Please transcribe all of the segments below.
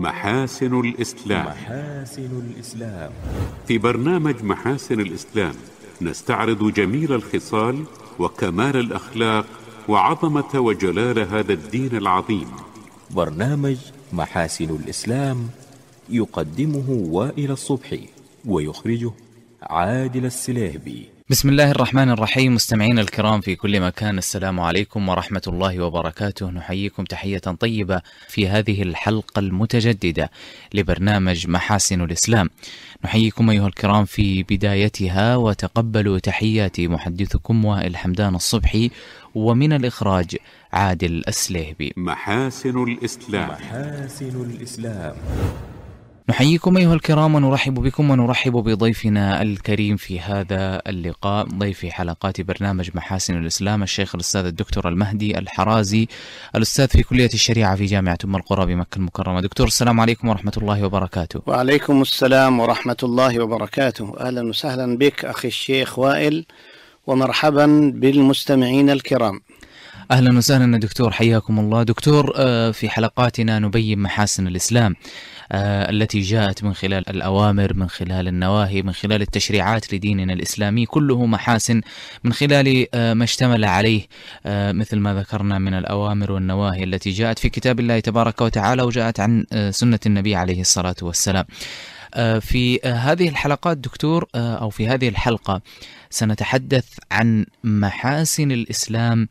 محاسن الإسلام. محاسن الإسلام. في برنامج محاسن الإسلام نستعرض جميل الخصال وكمال الأخلاق وعظمة وجلال هذا الدين العظيم. برنامج محاسن الإسلام يقدمه وائل الصبحي ويخرجه عادل السليهبي. بسم الله الرحمن الرحيم. مستمعينا الكرام في كل مكان، السلام عليكم ورحمة الله وبركاته. نحييكم تحية طيبة في هذه الحلقة المتجددة لبرنامج محاسن الإسلام. نحييكم أيها الكرام في بدايتها، وتقبلوا تحياتي محدثكم وائل حمدان الصبحي، ومن الإخراج عادل السليهبي. محاسن الإسلام. محاسن الإسلام. نحييكم أيها الكرام ونرحب بكم ونرحب بضيفنا الكريم في هذا اللقاء، ضيف حلقات برنامج محاسن الإسلام، الشيخ الأستاذ الدكتور المهدي الحرازي، الأستاذ في كلية الشريعة في جامعة أم القرى بمكة المكرمة. دكتور السلام عليكم ورحمة الله وبركاته. وعليكم السلام ورحمة الله وبركاته. أهلا وسهلا بك أخي الشيخ وائل، ومرحبا بالمستمعين الكرام. أهلا وسهلا دكتور، حياكم الله. دكتور، في حلقاتنا نبين محاسن الإسلام التي جاءت من خلال الأوامر، من خلال النواهي، من خلال التشريعات لديننا الإسلامي، كله محاسن من خلال ما اشتمل عليه مثل ما ذكرنا من الأوامر والنواهي التي جاءت في كتاب الله تبارك وتعالى، وجاءت عن سنة النبي عليه الصلاة والسلام. في هذه الحلقات دكتور، أو في هذه الحلقة سنتحدث عن محاسن الإسلام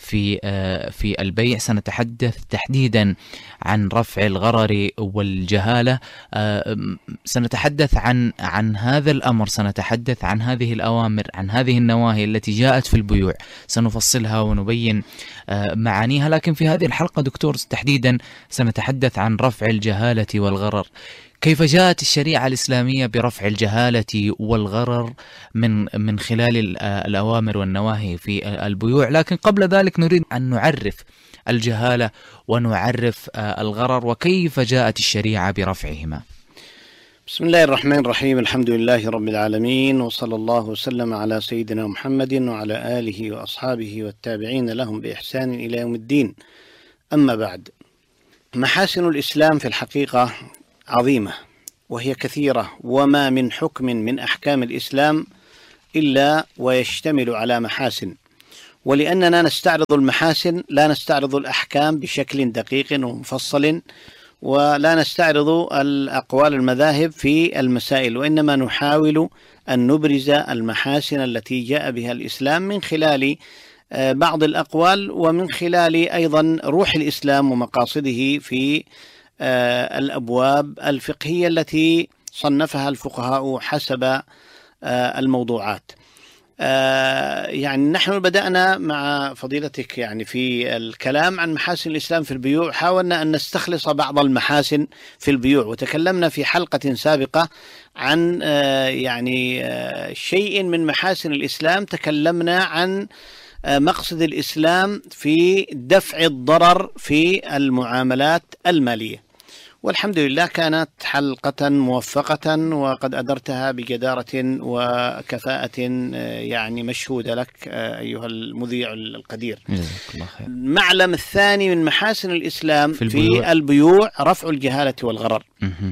في البيع. سنتحدث تحديدا عن رفع الغرر والجهالة. سنتحدث عن هذا الأمر، سنتحدث عن هذه الأوامر، عن هذه النواهي التي جاءت في البيوع، سنفصلها ونبين معانيها. لكن في هذه الحلقة دكتور تحديدا سنتحدث عن رفع الجهالة والغرر. كيف جاءت الشريعة الإسلامية برفع الجهالة والغرر من خلال الأوامر والنواهي في البيوع؟ لكن قبل ذلك نريد أن نعرف الجهالة ونعرف الغرر، وكيف جاءت الشريعة برفعهما. بسم الله الرحمن الرحيم. الحمد لله رب العالمين، وصلى الله وسلم على سيدنا محمد وعلى آله وأصحابه والتابعين لهم بإحسان إلى يوم الدين. أما بعد، محاسن الإسلام في الحقيقة عظيمة وهي كثيرة، وما من حكم من أحكام الإسلام إلا ويشتمل على محاسن. ولأننا نستعرض المحاسن لا نستعرض الأحكام بشكل دقيق ومفصل، ولا نستعرض الأقوال المذاهب في المسائل، وإنما نحاول أن نبرز المحاسن التي جاء بها الإسلام من خلال بعض الأقوال، ومن خلال أيضا روح الإسلام ومقاصده في الأبواب الفقهية التي صنفها الفقهاء حسب الموضوعات. يعني نحن بدأنا مع فضيلتك يعني في الكلام عن محاسن الإسلام في البيوع، حاولنا أن نستخلص بعض المحاسن في البيوع، وتكلمنا في حلقة سابقة عن يعني شيء من محاسن الإسلام. تكلمنا عن مقصد الإسلام في دفع الضرر في المعاملات المالية، والحمد لله كانت حلقة موفقة وقد أدرتها بجدارة وكفاءة يعني مشهودة لك أيها المذيع القدير. المعلم الثاني من محاسن الإسلام في البيوع رفع الجهالة والغرر.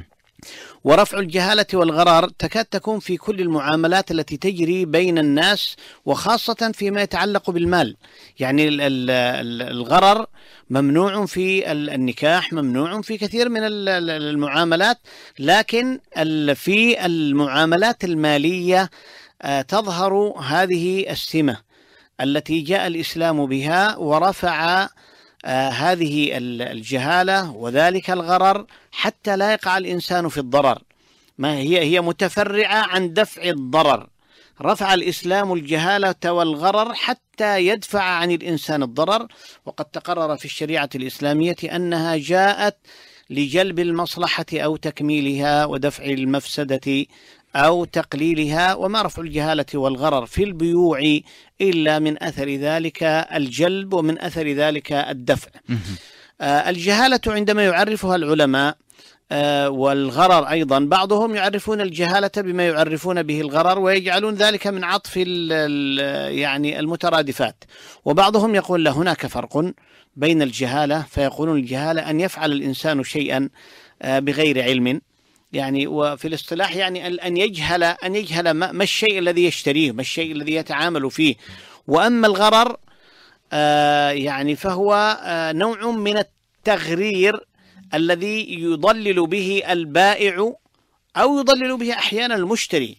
ورفع الجهالة والغرر تكاد تكون في كل المعاملات التي تجري بين الناس، وخاصة فيما يتعلق بالمال. يعني الغرر ممنوع في النكاح، ممنوع في كثير من المعاملات، لكن في المعاملات المالية تظهر هذه السمة التي جاء الإسلام بها، ورفع هذه الجهالة وذلك الغرر حتى لا يقع الإنسان في الضرر. ما هي متفرعة عن دفع الضرر. رفع الإسلام الجهالة والغرر حتى يدفع عن الإنسان الضرر، وقد تقرر في الشريعة الإسلامية أنها جاءت لجلب المصلحة أو تكميلها ودفع المفسدة أو تقليلها. وما رفع الجهالة والغرر في البيوع إلا من أثر ذلك الجلب ومن أثر ذلك الدفع. الجهالة عندما يعرفها العلماء والغرر أيضا، بعضهم يعرفون الجهالة بما يعرفون به الغرر ويجعلون ذلك من عطف يعني المترادفات، وبعضهم يقول لا، هناك فرق بين الجهالة، فيقولون الجهالة أن يفعل الإنسان شيئا بغير علم، يعني وفي الاصطلاح يعني أن يجهل ما الشيء الذي يشتريه، ما الشيء الذي يتعامل فيه. وأما الغرر يعني فهو نوع من التغرير الذي يضلل به البائع أو يضلل به أحيانا المشتري.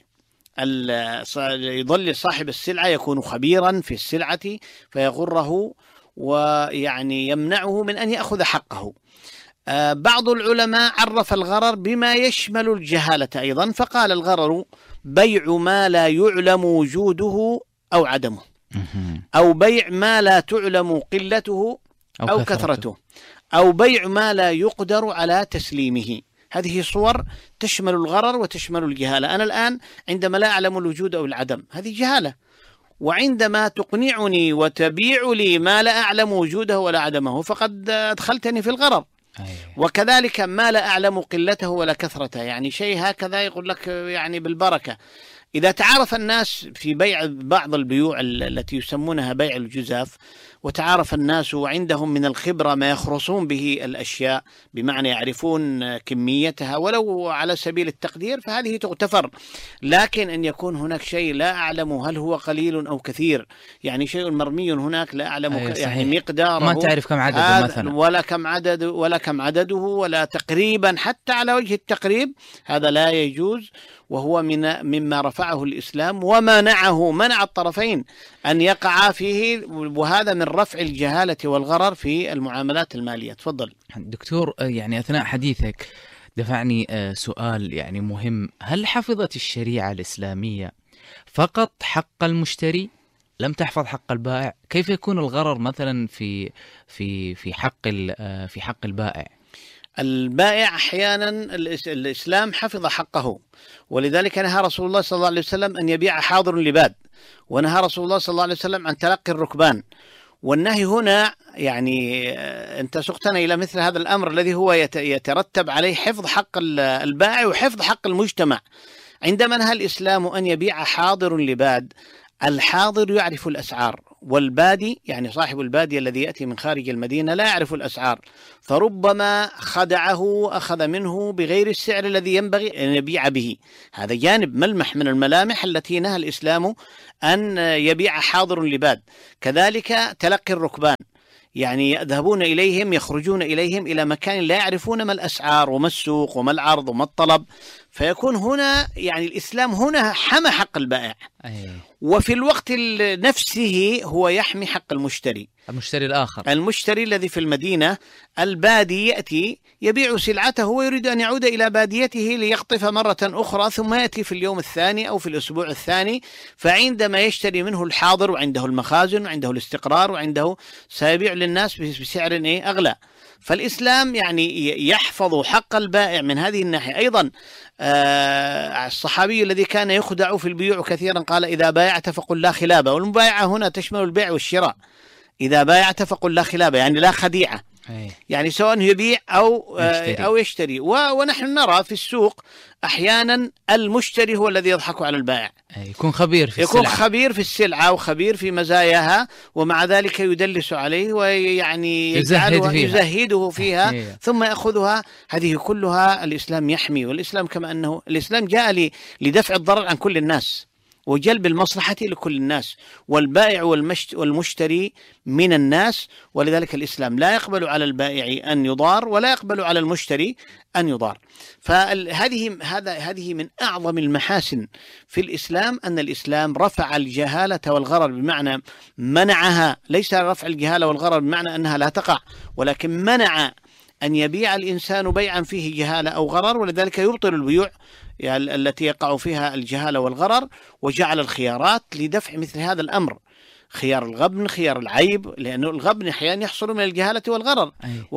يضلل صاحب السلعة، يكون خبيرا في السلعة فيغره ويعني يمنعه من أن يأخذ حقه. بعض العلماء عرف الغرر بما يشمل الجهالة أيضا، فقال الغرر بيع ما لا يعلم وجوده أو عدمه، أو بيع ما لا تعلم قلته أو كثرته، أو بيع ما لا يقدر على تسليمه. هذه صور تشمل الغرر وتشمل الجهالة. أنا الآن عندما لا أعلم الوجود أو العدم هذه جهالة، وعندما تقنعني وتبيع لي ما لا أعلم وجوده ولا عدمه فقد أدخلتني في الغرر. وكذلك ما لا أعلم قلته ولا كثرته، يعني شيء هكذا يقول لك يعني بالبركة. إذا تعارف الناس في بيع بعض البيوع التي يسمونها بيع الجزاف، وتعارف الناس وعندهم من الخبرة ما يخرصون به الأشياء، بمعنى يعرفون كميتها ولو على سبيل التقدير، فهذه تغتفر. لكن أن يكون هناك شيء لا أعلم هل هو قليل أو كثير، يعني شيء مرمي هناك لا أعلم يعني مقداره، ما تعرف كم عدده مثلا، ولا كم عدده ولا تقريبا حتى على وجه التقريب، هذا لا يجوز. وهو مما رفعه الإسلام منع الطرفين أن يقع فيه، وهذا من رفع الجهالة والغرر في المعاملات المالية. تفضل دكتور. يعني أثناء حديثك دفعني سؤال يعني مهم: هل حفظت الشريعة الإسلامية فقط حق المشتري، لم تحفظ حق البائع؟ كيف يكون الغرر مثلا في حق البائع؟ البائع أحيانا الإسلام حفظ حقه، ولذلك نهى رسول الله صلى الله عليه وسلم أن يبيع حاضر لباد، ونهى رسول الله صلى الله عليه وسلم عن تلقي الركبان. والنهي هنا يعني أنت سقتنا إلى مثل هذا الأمر الذي هو يترتب عليه حفظ حق البائع وحفظ حق المجتمع. عندما نهى الإسلام أن يبيع حاضر لباد، الحاضر يعرف الأسعار، والبادي يعني صاحب البادية الذي يأتي من خارج المدينة لا يعرف الأسعار، فربما خدعه أخذ منه بغير السعر الذي ينبغي أن يبيع به. هذا جانب ملمح من الملامح التي نهى الإسلام أن يبيع حاضر لباد. كذلك تلقي الركبان، يعني يذهبون إليهم، يخرجون إليهم إلى مكان لا يعرفون ما الأسعار وما السوق وما العرض وما الطلب، فيكون هنا يعني الإسلام هنا حمى حق البائع، وفي الوقت نفسه هو يحمي حق المشتري الآخر، المشتري الذي في المدينة. البادي يأتي يبيع سلعته ويريد أن يعود إلى باديته ليقطف مرة أخرى، ثم يأتي في اليوم الثاني أو في الأسبوع الثاني، فعندما يشتري منه الحاضر وعنده المخازن وعنده الاستقرار وعنده سيبيع للناس بسعر أغلى. فالإسلام يعني يحفظ حق البائع من هذه الناحية. أيضا الصحابي الذي كان يخدع في البيوع كثيرا قال: إذا بايعت فقل لا خلابة. والمبايعة هنا تشمل البيع والشراء. إذا بايعت فقل لا خلابة، يعني لا خديعة، يعني سواء يبيع أو يشتري. ونحن نرى في السوق أحيانا المشتري هو الذي يضحك على البائع، يكون خبير في السلعة وخبير في مزاياها، ومع ذلك يدلس عليه ويعني يزهده فيها ثم يأخذها. هذه كلها الإسلام يحمي. والإسلام كما أنه الإسلام جاء لدفع الضرر عن كل الناس وجلب المصلحة لكل الناس، والبائع والمشتري من الناس، ولذلك الإسلام لا يقبل على البائع أن يضار ولا يقبل على المشتري أن يضار. هذه من أعظم المحاسن في الإسلام، أن الإسلام رفع الجهالة والغرر، بمعنى منعها. ليس رفع الجهالة والغرر بمعنى أنها لا تقع، ولكن منع أن يبيع الإنسان بيعا فيه جهالة أو غرر، ولذلك يبطل البيوع يعني التي يقع فيها الجهالة والغرر، وجعل الخيارات لدفع مثل هذا الأمر: خيار الغبن، خيار العيب، لأنه الغبن أحيانا يحصل من الجهالة والغرر،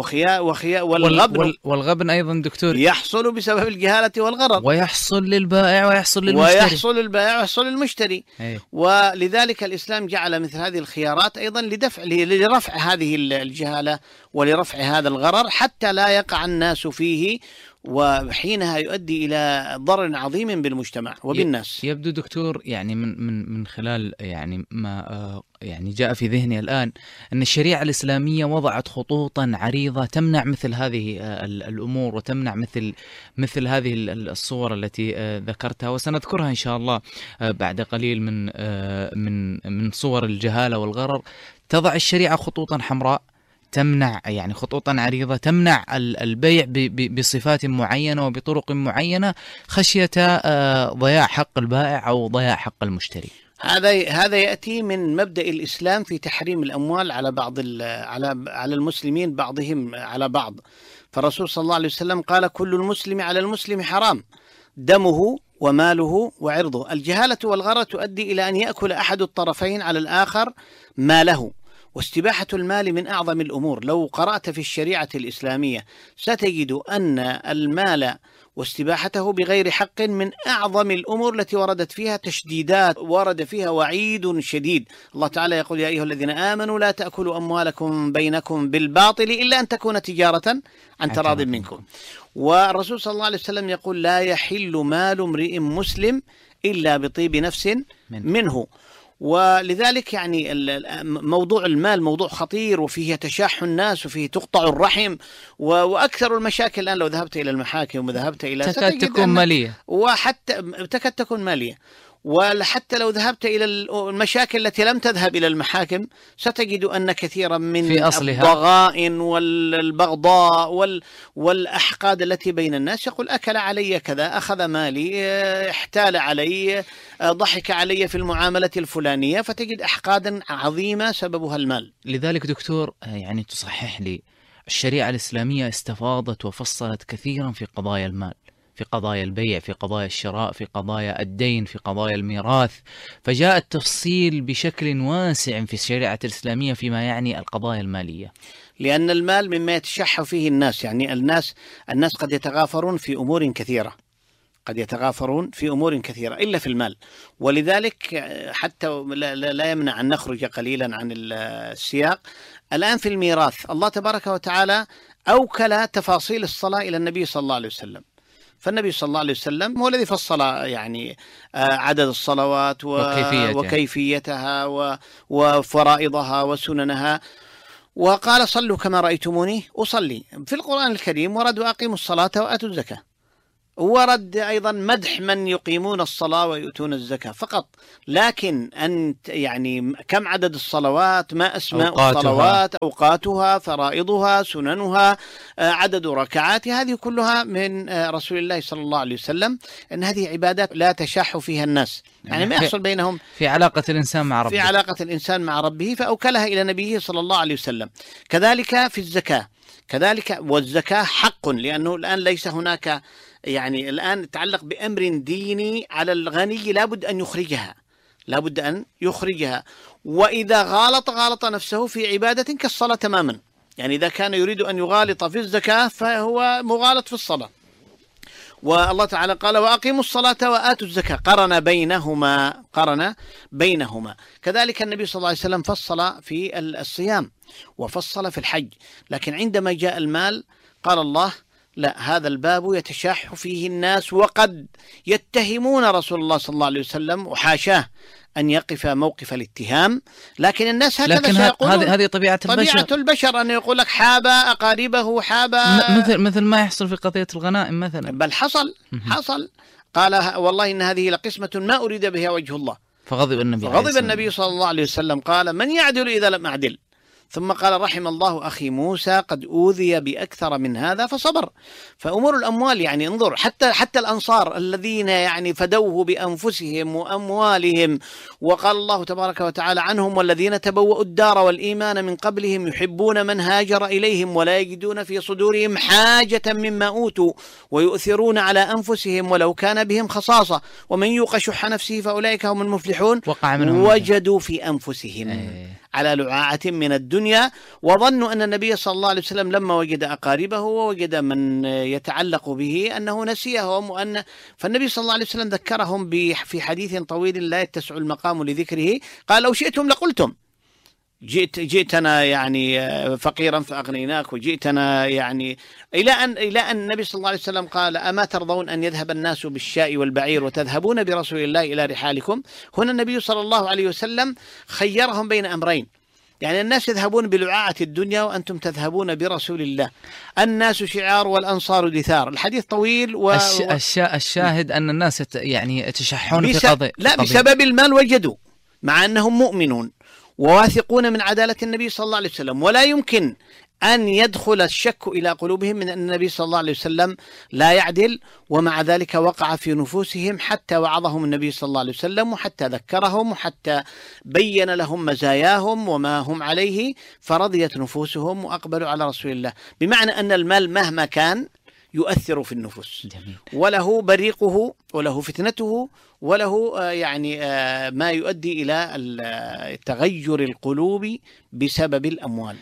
والغبن أيضا دكتور يحصل بسبب الجهالة والغرر، ويحصل للبائع ويحصل للمشتري. ولذلك الإسلام جعل مثل هذه الخيارات أيضا لرفع هذه الجهالة ولرفع هذا الغرر، حتى لا يقع الناس فيه وحينها يؤدي إلى ضرر عظيم بالمجتمع وبالناس. يبدو دكتور يعني من خلال يعني ما يعني جاء في ذهني الآن أن الشريعة الإسلامية وضعت خطوطا عريضة تمنع مثل هذه الأمور، وتمنع مثل هذه الصور التي ذكرتها، وسنذكرها إن شاء الله بعد قليل من صور الجهالة والغرر. تضع الشريعة خطوطا حمراء تمنع، يعني خطوطا عريضة تمنع البيع بصفات معينة وبطرق معينة خشية ضياع حق البائع أو ضياع حق المشتري. هذا يأتي من مبدأ الإسلام في تحريم الأموال على بعض على المسلمين بعضهم على بعض. فالرسول صلى الله عليه وسلم قال: كل المسلم على المسلم حرام دمه وماله وعرضه. الجهالة والغرر تؤدي إلى أن يأكل أحد الطرفين على الآخر ماله، واستباحة المال من أعظم الأمور. لو قرأت في الشريعة الإسلامية ستجد أن المال واستباحته بغير حق من أعظم الأمور التي وردت فيها تشديدات، ورد فيها وعيد شديد. الله تعالى يقول: يا أيها الذين آمنوا لا تأكلوا أموالكم بينكم بالباطل إلا أن تكون تجارة عن تراض منكم. والرسول صلى الله عليه وسلم يقول: لا يحل مال امرئ مسلم إلا بطيب نفس منه. ولذلك يعني موضوع المال موضوع خطير، وفيه يتشاح الناس، وفيه تقطع الرحم، وأكثر المشاكل الآن لو ذهبت إلى المحاكم وذهبت إلى تكاد تكون مالية، وحتى تكاد تكون مالية. وحتى لو ذهبت إلى المشاكل التي لم تذهب إلى المحاكم ستجد أن كثيرا من الضغائن والبغضاء والأحقاد التي بين الناس يقول: أكل علي كذا، أخذ مالي، احتال علي، ضحك علي في المعاملة الفلانية، فتجد أحقادا عظيمة سببها المال. لذلك دكتور يعني تصحح لي، الشريعة الإسلامية استفاضت وفصلت كثيرا في قضايا المال، في قضايا البيع، في قضايا الشراء، في قضايا الدين، في قضايا الميراث، فجاء التفصيل بشكل واسع في الشريعة الإسلامية فيما يعني القضايا المالية. لأن المال مما يتشح فيه الناس، يعني الناس قد يتغافرون في أمور كثيرة، قد يتغافرون في أمور كثيرة إلا في المال. ولذلك حتى لا يمنع أن نخرج قليلا عن السياق. الآن في الميراث الله تبارك وتعالى أوكل تفاصيل الصلاة إلى النبي صلى الله عليه وسلم، فالنبي صلى الله عليه وسلم هو الذي فصل يعني عدد الصلوات وكيفيتها وفرائضها وسننها، وقال: صلوا كما رأيتموني أصلي. في القرآن الكريم ورد: وأقيموا الصلاة وآتوا الزكاة. ورد أيضا مدح من يقيمون الصلاة ويؤتون الزكاة فقط، لكن أن يعني كم عدد الصلوات، ما أسماء الصلوات، أوقاتها، فرائضها، سننها، عدد ركعاتها، هذه كلها من رسول الله صلى الله عليه وسلم. أن هذه عبادات لا تشاح فيها الناس، يعني ما يحصل بينهم في علاقة الإنسان مع ربه، في علاقة الإنسان مع ربه، فأوكلها إلى نبيه صلى الله عليه وسلم. كذلك في الزكاة، كذلك والزكاة حق، لأنه الآن ليس هناك يعني الآن تتعلق بأمر ديني على الغني لابد أن يخرجها، لابد أن يخرجها. وإذا غالط نفسه في عبادة كالصلاة تماما، يعني إذا كان يريد أن يغالط في الزكاة فهو مغالط في الصلاة. والله تعالى قال: وأقيموا الصلاة وآتوا الزكاة، قرن بينهما. كذلك النبي صلى الله عليه وسلم فصل في الصيام وفصل في الحج، لكن عندما جاء المال قال الله: لا، هذا الباب يتشاح فيه الناس، وقد يتهمون رسول الله صلى الله عليه وسلم، وحاشاه أن يقف موقف الاتهام، لكن الناس هكذا سيقولون. هذه طبيعة البشر أن يقول لك حاب أقاربه، حاب مثل ما يحصل في قضية الغنائم مثلا، بل حصل قال: والله إن هذه لقسمة ما أريد بها وجه الله، فغضب النبي صلى الله عليه وسلم، قال: من يعدل إذا لم أعدل؟ ثم قال: رحم الله أخي موسى قد أوذي بأكثر من هذا فصبر. فأمور الأموال يعني انظر، حتى الأنصار الذين يعني فدوه بأنفسهم وأموالهم، وقال الله تبارك وتعالى عنهم: والذين تبوأوا الدار والإيمان من قبلهم يحبون من هاجر إليهم ولا يجدون في صدورهم حاجة مما أوتوا ويؤثرون على أنفسهم ولو كان بهم خصاصة ومن يوق شح نفسه فأولئك هم المفلحون. وجدوا في أنفسهم على لعاعة من الدنيا، وظنوا أن النبي صلى الله عليه وسلم لما وجد أقاربه ووجد من يتعلق به أنه نسيهم، فالنبي صلى الله عليه وسلم ذكرهم في حديث طويل لا يتسع المقام لذكره، قال: لو شئتم لقلتم، جئتنا يعني فقيرا فأغنيناك، وجئتنا يعني إلى أن النبي صلى الله عليه وسلم قال: أما ترضون أن يذهب الناس بالشاء والبعير وتذهبون برسول الله إلى رحالكم؟ هنا النبي صلى الله عليه وسلم خيرهم بين أمرين، يعني الناس يذهبون بلعاعة الدنيا وأنتم تذهبون برسول الله. الناس شعار والأنصار دثار. الحديث طويل الشاهد أن الناس يعني يتشحون في قضية بسبب المال وجدوا، مع أنهم مؤمنون وواثقون من عدالة النبي صلى الله عليه وسلم، ولا يمكن أن يدخل الشك إلى قلوبهم من أن النبي صلى الله عليه وسلم لا يعدل، ومع ذلك وقع في نفوسهم حتى وعظهم النبي صلى الله عليه وسلم، وحتى ذكرهم، وحتى بين لهم مزاياهم وما هم عليه، فرضيت نفوسهم وأقبلوا على رسول الله. بمعنى أن المال مهما كان يؤثر في النفوس. جميل. وله بريقه وله فتنته وله يعني ما يؤدي إلى تغير القلوب بسبب الأموال.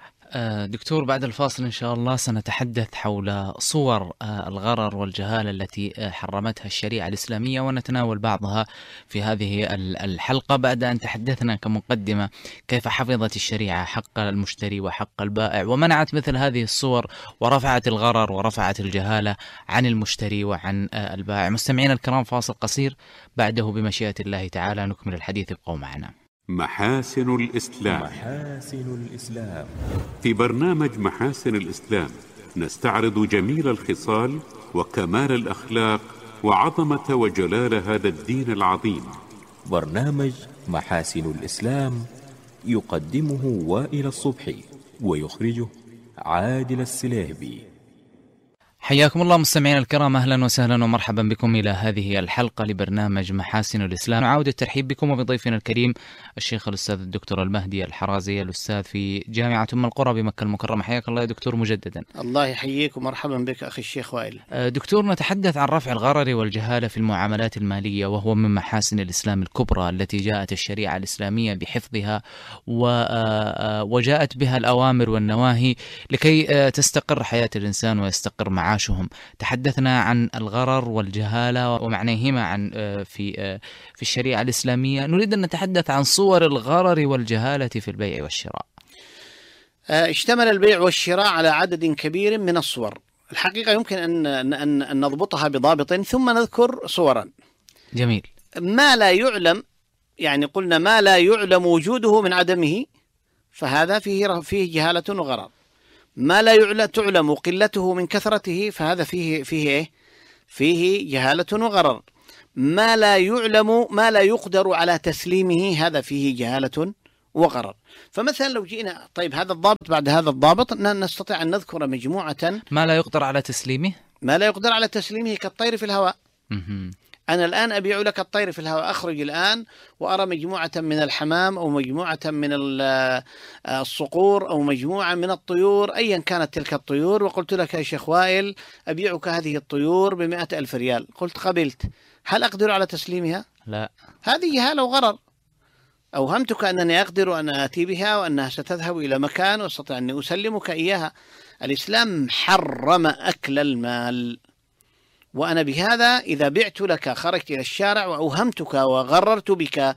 دكتور، بعد الفاصل إن شاء الله سنتحدث حول صور الغرر والجهالة التي حرمتها الشريعة الإسلامية، ونتناول بعضها في هذه الحلقة، بعد أن تحدثنا كمقدمة كيف حفظت الشريعة حق المشتري وحق البائع، ومنعت مثل هذه الصور، ورفعت الغرر ورفعت الجهالة عن المشتري وعن البائع. مستمعينا الكرام، فاصل قصير، بعده بمشيئة الله تعالى نكمل الحديث. ابقوا معنا. محاسن الإسلام. محاسن الإسلام. في برنامج محاسن الإسلام نستعرض جميل الخصال وكمال الأخلاق وعظمة وجلال هذا الدين العظيم. برنامج محاسن الإسلام يقدمه وائل الصبحي، ويخرجه عادل السليهبي. حياكم الله مستمعينا الكرام، أهلا وسهلا ومرحبا بكم إلى هذه الحلقة لبرنامج محاسن الإسلام. نعود الترحيب بكم وبضيفنا الكريم الشيخ الأستاذ الدكتور المهدي الحرازي، الأستاذ في جامعة أم القرى بمكة المكرمة. حياك الله يا دكتور مجددا. الله يحييك ومرحبا بك أخي الشيخ وائل. دكتور، نتحدث عن رفع الغرر والجهالة في المعاملات المالية، وهو من محاسن الإسلام الكبرى التي جاءت الشريعة الإسلامية بحفظها وجاءت بها الأوامر والنواهي لكي تستقر حياة الإنسان ويستقر معاشهم. تحدثنا عن الغرر والجهالة ومعنيهما عن في الشريعة الإسلامية. نريد أن نتحدث عن صور الغرر والجهالة في البيع والشراء. اشتمل البيع والشراء على عدد كبير من الصور. الحقيقة يمكن أن نضبطها بضابط ثم نذكر صورا. جميل. ما لا يعلم، يعني قلنا ما لا يعلم وجوده من عدمه، فهذا فيه جهالة وغرر. ما لا تعلم قلته من كثرته، فهذا فيه جهالة وغرر. ما لا يعلم، ما لا يقدر على تسليمه، هذا فيه جهالة وغرر. فمثلا لو جئنا، طيب هذا الضابط، بعد هذا الضابط نستطيع أن نذكر مجموعة. ما لا يقدر على تسليمه، ما لا يقدر على تسليمه كالطير في الهواء. أنا الآن أبيع لك الطير في الهواء، أخرج الآن وأرى مجموعة من الحمام أو مجموعة من الصقور أو مجموعة من الطيور، أيا كانت تلك الطيور، وقلت لك يا شيخ وائل أبيعك هذه الطيور ب100,000 ريال، قلت قبلت، هل أقدر على تسليمها؟ لا. هذه جهالة وغرر. أوهمتك أنني أقدر أن آتي بها وأنها ستذهب إلى مكان وأستطيع أن أسلمك إياها. الإسلام حرم أكل المال، وأنا بهذا إذا بعت لك، خرجت إلى الشارع وأوهمتك وغررت بك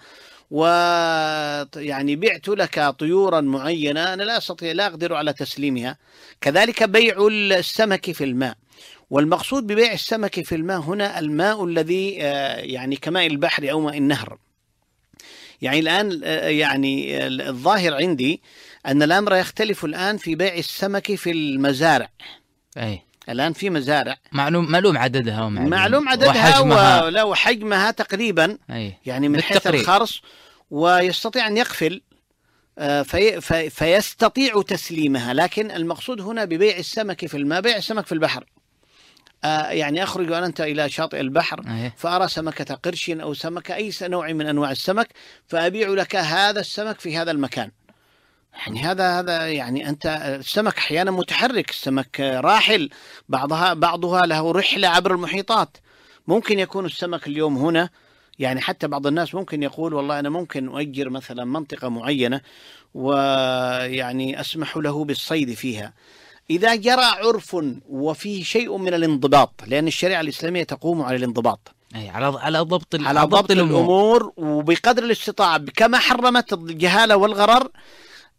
ويعني بعت لك طيورا معينة، أنا لا أقدر على تسليمها. كذلك بيع السمك في الماء، والمقصود ببيع السمك في الماء هنا الماء الذي يعني كماء البحر أو ماء النهر. يعني الآن يعني الظاهر عندي أن الأمر يختلف الآن في بيع السمك في المزارع. الآن في مزارع معلوم عددها وحجمها وحجمها تقريبا، يعني من حيث الخرص، ويستطيع أن يقفل فيستطيع تسليمها. لكن المقصود هنا ببيع السمك في الماء، بيع السمك في البحر. يعني أخرج أنت إلى شاطئ البحر فأرى سمكة قرش أو سمكة أي نوع من أنواع السمك، فأبيع لك هذا السمك في هذا المكان. يعني هذا يعني أنت السمك أحيانا متحرك، السمك راحل، بعضها له رحلة عبر المحيطات. ممكن يكون السمك اليوم هنا، يعني حتى بعض الناس ممكن يقول والله أنا ممكن أؤجر مثلا منطقة معينة ويعني أسمح له بالصيد فيها، إذا جرى عرف وفيه شيء من الانضباط، لأن الشريعة الإسلامية تقوم على الانضباط، على ضبط الأمور، وبقدر الاستطاعة كما حرمت الجهالة والغرر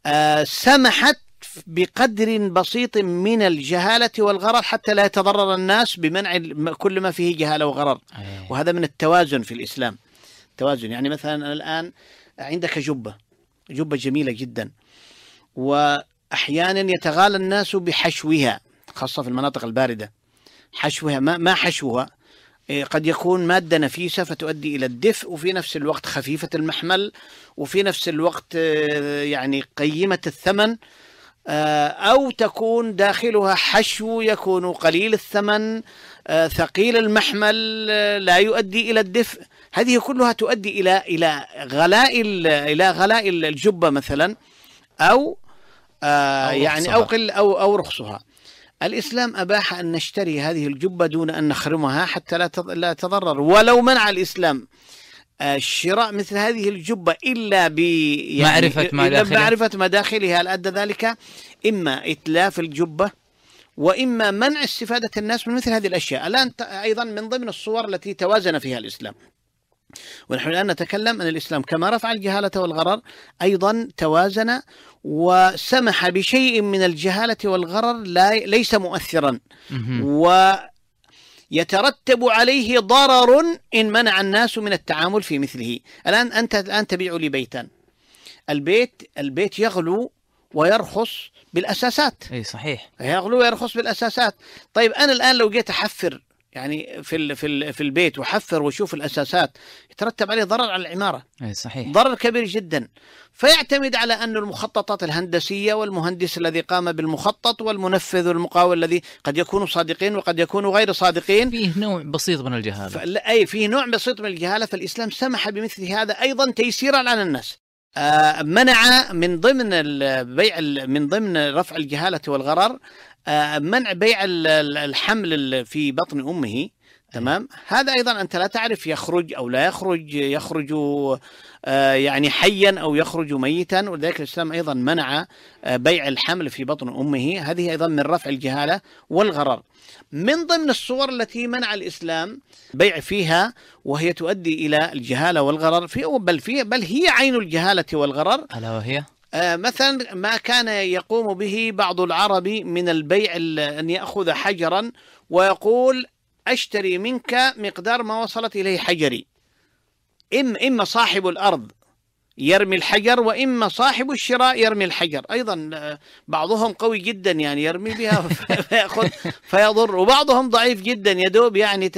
سمحت بقدر بسيط من الجهالة والغرر حتى لا يتضرر الناس بمنع كل ما فيه جهالة وغرر. وهذا من التوازن في الإسلام. توازن يعني مثلا الآن عندك جبة جميلة جدا، وأحيانا يتغالى الناس بحشوها خاصة في المناطق الباردة. حشوها ما حشوها قد يكون مادة نفيسة فتؤدي إلى الدفء، وفي نفس الوقت خفيفة المحمل، وفي نفس الوقت يعني قيمة الثمن، أو تكون داخلها حشو يكون قليل الثمن ثقيل المحمل لا يؤدي إلى الدفء. هذه كلها تؤدي إلى غلاء الجبة مثلا، أو يعني أو رخصها. الإسلام أباح أن نشتري هذه الجبة دون أن نخرمها حتى لا تضرر، ولو منع الإسلام شراء مثل هذه الجبة إلا معرفة ما داخلها لأدى ذلك إما إتلاف الجبة وإما منع استفادة الناس من مثل هذه الأشياء. الآن أيضا من ضمن الصور التي توازن فيها الإسلام، ونحن الآن نتكلم أن الإسلام كما رفع الجهالة والغرر أيضا توازن وسمح بشيء من الجهالة والغرر ليس مؤثرا ويترتب عليه ضرر إن منع الناس من التعامل في مثله. أنت تبيع لي بيتا، البيت يغلو ويرخص بالأساسات. أي صحيح، يغلو ويرخص بالأساسات. طيب أنا الآن لو جيت أحفر يعني في البيت وحفر وشوف الأساسات، يترتب عليه ضرر على العمارة. أي صحيح، ضرر كبير جدا. فيعتمد على أن المخططات الهندسية والمهندس الذي قام بالمخطط والمنفذ والمقاول الذي قد يكونوا صادقين وقد يكونوا غير صادقين، فيه نوع بسيط من الجهالة. فيه نوع بسيط من الجهالة. فالإسلام سمح بمثل هذا أيضا تيسيرا على الناس. منع من ضمن البيع، من ضمن رفع الجهالة والغرر، منع بيع الحمل في بطن أمه. تمام. هذا أيضا أنت لا تعرف يخرج أو لا يخرج يعني حيا أو يخرج ميتا، ولذلك الإسلام أيضا منع بيع الحمل في بطن أمه. هذه أيضا من رفع الجهالة والغرر. من ضمن الصور التي منع الإسلام بيع فيها وهي تؤدي إلى الجهالة والغرر بل هي عين الجهالة والغرر، ألا وهي مثلا ما كان يقوم به بعض العرب من البيع، أن يأخذ حجرا ويقول أشتري منك مقدار ما وصلت إليه حجري. إما صاحب الأرض يرمي الحجر وإما صاحب الشراء يرمي الحجر. أيضا بعضهم قوي جدا يعني يرمي بها فيأخذ فيضر، وبعضهم ضعيف جدا يدوب يعني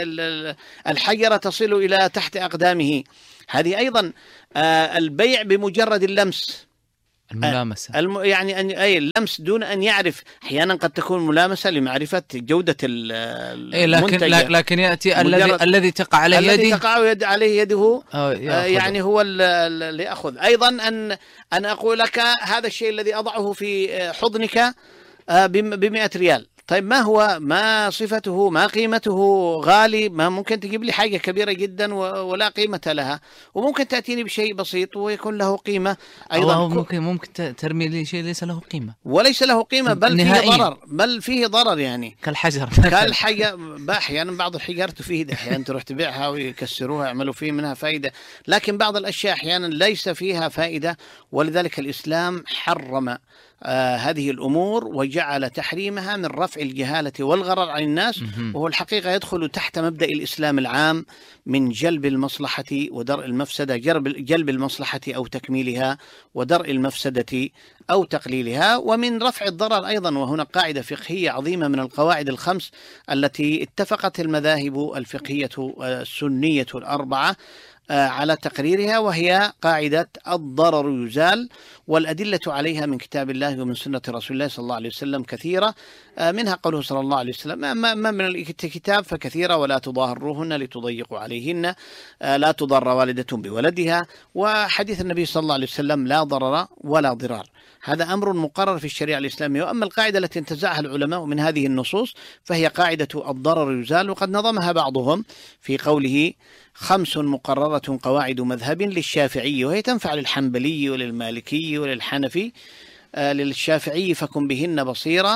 الحجرة تصل إلى تحت أقدامه. هذه أيضا البيع بمجرد اللمس، الملامسة، يعني اللمس دون أن يعرف. أحيانا قد تكون ملامسة لمعرفة جودة المنتج، لكن يأتي الذي تقع عليه يده يعني هو اللي يأخذ. أيضا أن أقول لك هذا الشيء الذي أضعه في حضنك ب100 ريال. طيب ما صفته، ما قيمته؟ غالي، ما ممكن تجيب لي حاجة كبيرة جدا ولا قيمة لها، وممكن تأتيني بشيء بسيط ويكون له قيمة. أيضا ممكن ترمي لي شيء ليس له قيمة، وليس له قيمة، بل فيه ضرر يعني كالحجر. أحيانا بعض الحجار تفيد، أحيانا تروح تبيعها ويكسروها يعملوا فيه منها فائدة، لكن بعض الأشياء أحيانا ليس فيها فائدة. ولذلك الإسلام حرم هذه الأمور وجعل تحريمها من رفع الجهالة والغرر عن الناس، وهو الحقيقة يدخل تحت مبدأ الإسلام العام من جلب المصلحة ودرء المفسدة، جلب المصلحة أو تكميلها، ودرء المفسدة أو تقليلها، ومن رفع الضرر أيضا. وهنا قاعدة فقهية عظيمة من القواعد الخمس التي اتفقت المذاهب الفقهية السنية الأربعة على تقريرها، وهي قاعدة الضرر يزال، والأدلة عليها من كتاب الله ومن سنة رسول الله صلى الله عليه وسلم كثيرة، منها قوله صلى الله عليه وسلم: ما من الكتاب فكثيرة ولا تضاهروهن لتضيقوا عليهن، لا تضر والدة بولدها، وحديث النبي صلى الله عليه وسلم: لا ضرر ولا ضرار. هذا أمر مقرر في الشريعة الإسلامية. وأما القاعدة التي انتزعها العلماء من هذه النصوص فهي قاعدة الضرر يزال، وقد نظمها بعضهم في قوله: 5 مقررة قواعد مذهب للشافعي، وهي تنفع للحنبلي وللمالكي وللحنفي. للشافعي: فكن بهن بصيرا،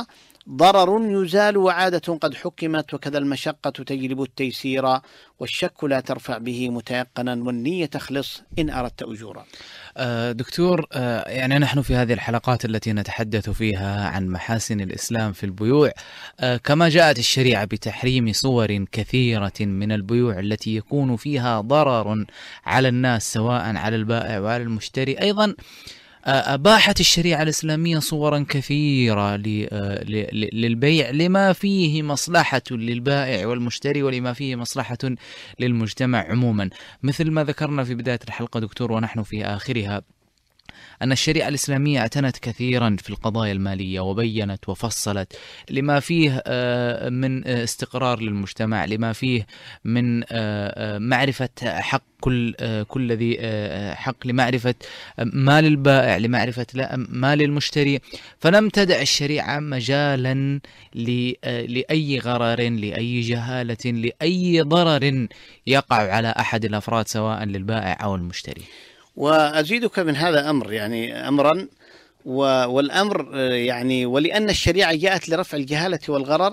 ضرر يزال وعادة قد حكمت، وكذا المشقة تجلب التيسير، والشك لا ترفع به متيقنا، والنية تخلص إن أردت أجورا. دكتور، يعني نحن في هذه الحلقات التي نتحدث فيها عن محاسن الإسلام في البيوع، كما جاءت الشريعة بتحريم صور كثيرة من البيوع التي يكون فيها ضرر على الناس سواء على البائع وعلى المشتري، أيضا أباحت الشريعة الإسلامية صورا كثيرة للبيع لما فيه مصلحة للبائع والمشتري ولما فيه مصلحة للمجتمع عموما، مثل ما ذكرنا في بداية الحلقة دكتور ونحن في آخرها أن الشريعة الإسلامية اعتنت كثيرا في القضايا المالية وبينت وفصلت لما فيه من استقرار للمجتمع، لما فيه من معرفة حق كل ذي حق، لمعرفة ما للبائع، لمعرفة ما للمشتري. فلم تدع الشريعة مجالا لأي غرر، لأي جهالة، لأي ضرر يقع على أحد الأفراد سواء للبائع أو المشتري. وأزيدك من هذا أمر، يعني أمرا، والأمر يعني ولأن الشريعة جاءت لرفع الجهالة والغرر،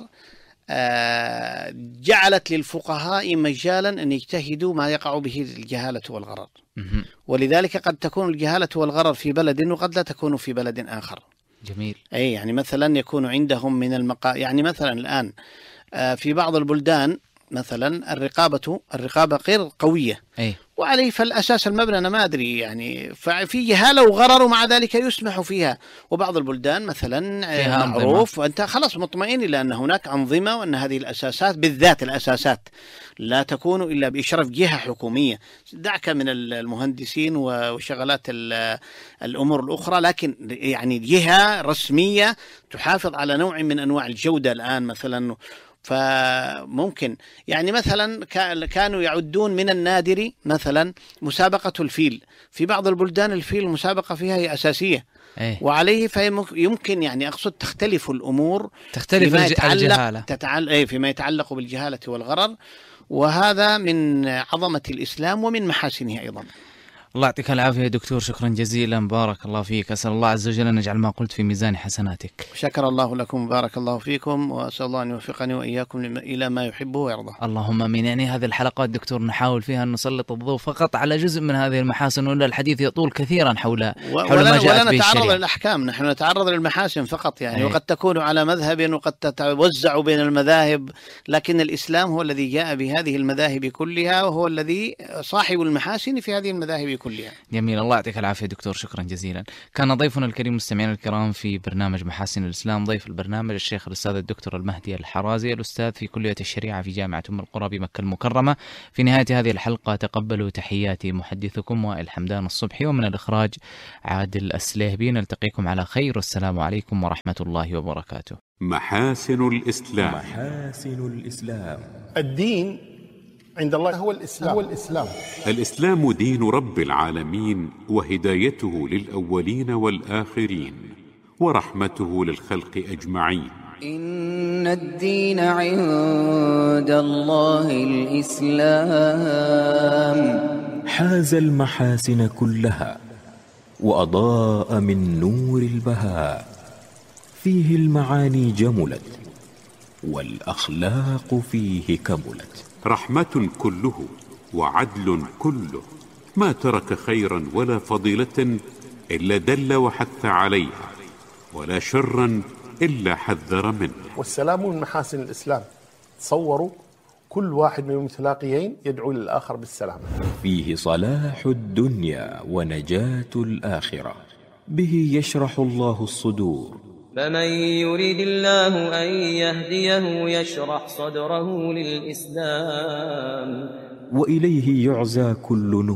جعلت للفقهاء مجالا أن يجتهدوا ما يقع به الجهالة والغرر، ولذلك قد تكون الجهالة والغرر في بلد وقد لا تكون في بلد آخر. جميل. أي يعني مثلا يكون عندهم من يعني مثلا الآن في بعض البلدان مثلا الرقابة غير قوية، وعليه فالأساس المبنى أنا ما أدري، يعني ففي جهالة وغرر ومع ذلك يسمح فيها. وبعض البلدان مثلا معروف وأنت خلاص مطمئن إلى أن هناك أنظمة، وأن هذه الأساسات بالذات الأساسات لا تكون إلا بإشراف جهة حكومية، دعك من المهندسين وشغلات الأمور الأخرى، لكن يعني جهة رسمية تحافظ على نوع من أنواع الجودة. الآن مثلا فممكن يعني مثلا كانوا يعدون من النادر مثلا مسابقة الفيل، في بعض البلدان الفيل المسابقة فيها هي أساسية، وعليه فيمكن يعني أقصد تختلف الأمور، تختلف الجهالة فيما يتعلق بالجهالة والغرر، وهذا من عظمة الإسلام ومن محاسنه أيضا. الله يعطيك العافية دكتور، شكرا جزيلا، بارك الله فيك، أسأل الله عز وجل أن يجعل ما قلت في ميزان حسناتك. شكر الله لكم، بارك الله فيكم، وأسأل الله أن يوفقني وإياكم إلى ما يحبه ويرضى. اللهم آمين. يعني هذه الحلقات دكتور نحاول فيها أن نسلط الضوء فقط على جزء من هذه المحاسن، ولا الحديث يطول كثيرا حول ما جاءت به الشريعة. ولا نتعرض للأحكام، نحن نتعرض للمحاسن فقط يعني، وقد تكون على مذهب وقد تتوزع بين المذاهب، لكن الإسلام هو الذي جاء بهذه المذاهب كلها، وهو الذي صاحب المحاسن في هذه المذاهب كلها. جميل، الله يعطيك العافية دكتور، شكرا جزيلا. كان ضيفنا الكريم مستمعينا الكرام في برنامج محاسن الإسلام، ضيف البرنامج الشيخ الأستاذ الدكتور المهدي الحرازي، الأستاذ في كلية الشريعة في جامعة أم القرى بمكة المكرمة. في نهاية هذه الحلقة تقبلوا تحياتي محدثكم وائل حمدان الصبحي، ومن الإخراج عادل السليهبي. نلتقيكم على خير، والسلام عليكم ورحمة الله وبركاته. محاسن الإسلام. محاسن الإسلام. الدين عند الله هو الإسلام. الإسلام دين رب العالمين، وهدايته للأولين والآخرين، ورحمته للخلق أجمعين. إن الدين عند الله الإسلام. حاز المحاسن كلها وأضاء من نور البهاء، فيه المعاني جملت والأخلاق فيه كملت. رحمة كله وعدل كله، ما ترك خيرا ولا فضيلة إلا دل وحث عليها، ولا شرا إلا حذر منه. والسلام من محاسن الإسلام. تصوروا كل واحد من المتلاقيين يدعو للآخر بالسلام. فيه صلاح الدنيا ونجاة الآخرة، به يشرح الله الصدور. فمن يريد الله أن يهديه يشرح صدره للإسلام، وإليه يعزى كل نور.